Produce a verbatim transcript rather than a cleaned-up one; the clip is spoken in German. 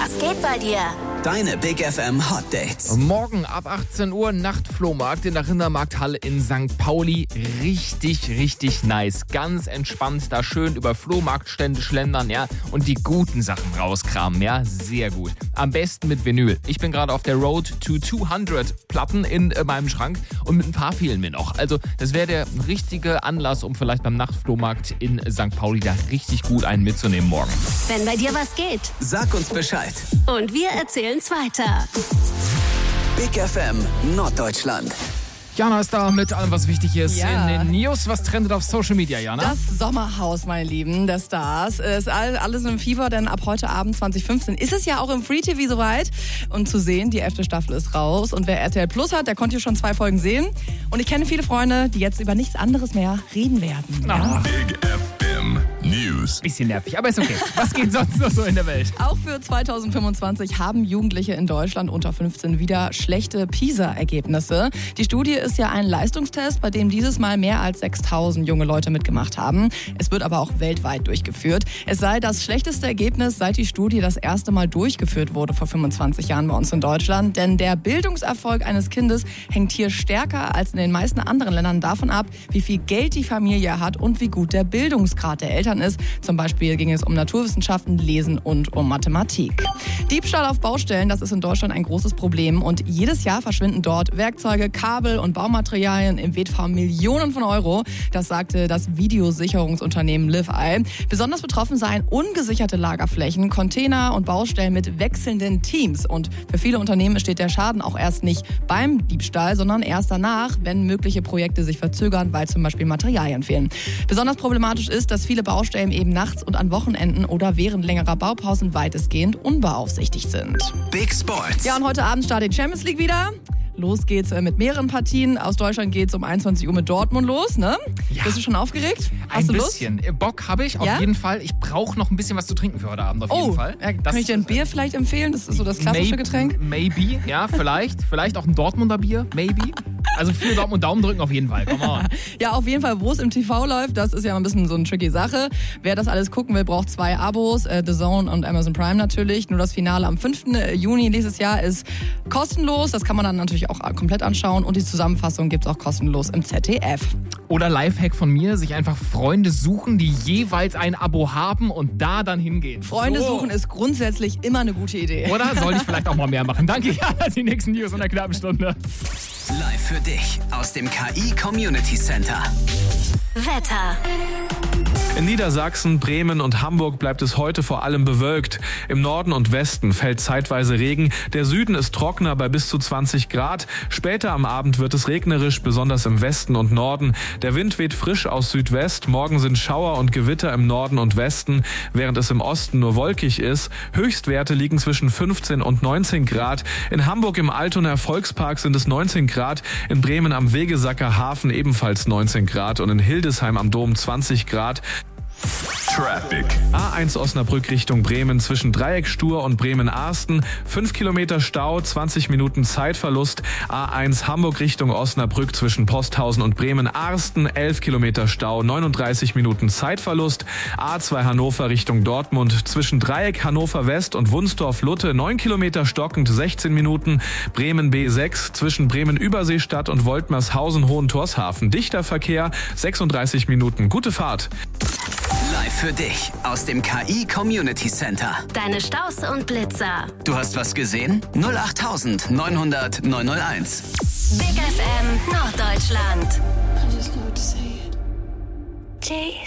Was geht bei dir? Deine Big F M Hot Dates. Morgen ab achtzehn Uhr Nachtflohmarkt in der Rindermarkthalle in Sankt Pauli. Richtig, richtig nice. Ganz entspannt da schön über Flohmarktstände schlendern, ja, und die guten Sachen rauskramen, ja, sehr gut. Am besten mit Vinyl. Ich bin gerade auf der Road to zweihundert Platten in äh, meinem Schrank und mit ein paar fehlen mir noch. Also das wäre der richtige Anlass, um vielleicht beim Nachtflohmarkt in Sankt Pauli da richtig gut einen mitzunehmen morgen. Wenn bei dir was geht. Sag uns Bescheid. Und wir erzählen's weiter. Big F M Norddeutschland. Jana ist da mit allem, was wichtig ist Ja. in den News. Was trendet auf Social Media, Jana? Das Sommerhaus, meine Lieben, der Stars. Es ist all- alles im Fieber, denn ab heute Abend zwanzig fünfzehn ist es ja auch im Free T V soweit. Und zu sehen, die elfte Staffel ist raus. Und wer R T L Plus hat, der konnte hier schon zwei Folgen sehen. Und ich kenne viele Freunde, die jetzt über nichts anderes mehr reden werden. Ja? Big F M News. Bisschen nervig, aber ist okay. Was geht sonst noch so in der Welt? Auch für zwanzig fünfundzwanzig haben Jugendliche in Deutschland unter fünfzehn wieder schlechte PISA-Ergebnisse. Die Studie ist ja ein Leistungstest, bei dem dieses Mal mehr als sechstausend junge Leute mitgemacht haben. Es wird aber auch weltweit durchgeführt. Es sei das schlechteste Ergebnis, seit die Studie das erste Mal durchgeführt wurde vor fünfundzwanzig Jahren bei uns in Deutschland. Denn der Bildungserfolg eines Kindes hängt hier stärker als in den meisten anderen Ländern davon ab, wie viel Geld die Familie hat und wie gut der Bildungsgrad der Eltern ist. Zum Beispiel ging es um Naturwissenschaften, Lesen und um Mathematik. Diebstahl auf Baustellen, das ist in Deutschland ein großes Problem. Und jedes Jahr verschwinden dort Werkzeuge, Kabel und Baumaterialien im Wert von Millionen von Euro. Das sagte das Videosicherungsunternehmen Liveye. Besonders betroffen seien ungesicherte Lagerflächen, Container und Baustellen mit wechselnden Teams. Und für viele Unternehmen steht der Schaden auch erst nicht beim Diebstahl, sondern erst danach, wenn mögliche Projekte sich verzögern, weil zum Beispiel Materialien fehlen. Besonders problematisch ist, dass viele Baustellen eben nachts und an Wochenenden oder während längerer Baupausen weitestgehend unbeaufsichtigt sind. Big Sports. Ja, und heute Abend startet die Champions League wieder. Los geht's äh, mit mehreren Partien. Aus Deutschland geht's um einundzwanzig Uhr mit Dortmund los, ne? Ja. Bist du schon aufgeregt? Hast Ein du Lust? bisschen. Bock habe ich auf Ja? jeden Fall. Ich brauche noch ein bisschen was zu trinken für heute Abend auf jeden Oh, Fall. ja, kann ich dir ein Bier vielleicht empfehlen? Das ist so das klassische Maybe- Getränk. Maybe, ja, vielleicht. Vielleicht auch ein Dortmunder Bier, maybe. Also für Daumen und Daumen drücken auf jeden Fall. Come on. Ja, auf jeden Fall, wo es im T V läuft, das ist ja ein bisschen so eine tricky Sache. Wer das alles gucken will, braucht zwei Abos, äh, The Zone und Amazon Prime natürlich. Nur das Finale am fünften Juni nächstes Jahr ist kostenlos. Das kann man dann natürlich auch komplett anschauen. Und die Zusammenfassung gibt's auch kostenlos im Z D F. Oder Lifehack von mir, sich einfach Freunde suchen, die jeweils ein Abo haben und da dann hingehen. Freunde So. suchen ist grundsätzlich immer eine gute Idee. Oder sollte ich vielleicht auch mal mehr machen? Danke, ja, die nächsten News in einer knappen Stunde. Live für dich aus dem K I Community Center. Wetter. In Niedersachsen, Bremen und Hamburg bleibt es heute vor allem bewölkt. Im Norden und Westen fällt zeitweise Regen. Der Süden ist trockener bei bis zu zwanzig Grad. Später am Abend wird es regnerisch, besonders im Westen und Norden. Der Wind weht frisch aus Südwest. Morgen sind Schauer und Gewitter im Norden und Westen, während es im Osten nur wolkig ist. Höchstwerte liegen zwischen fünfzehn und neunzehn Grad. In Hamburg im Altonaer Volkspark sind es neunzehn Grad. In Bremen am Wegesacker Hafen ebenfalls neunzehn Grad und in Hildesheim am Dom zwanzig Grad. Traffic. A eins Osnabrück Richtung Bremen zwischen Dreieckstuhr und Bremen-Arsten. fünf Kilometer Stau, zwanzig Minuten Zeitverlust. A eins Hamburg Richtung Osnabrück zwischen Posthausen und Bremen-Arsten. elf Kilometer Stau, neununddreißig Minuten Zeitverlust. A zwei Hannover Richtung Dortmund zwischen Dreieck Hannover West und Wunsdorf-Lutte. neun Kilometer stockend, sechzehn Minuten. Bremen B sechs zwischen Bremen-Überseestadt und Woltmershausen-Hohentorshafen. Dichter Verkehr, sechsunddreißig Minuten. Gute Fahrt. Live für dich aus dem K I Community Center. Deine Staus und Blitzer. Du hast was gesehen? null acht neunhundert neunhunderteins. Big F M Norddeutschland. I just know what to say. Jeez.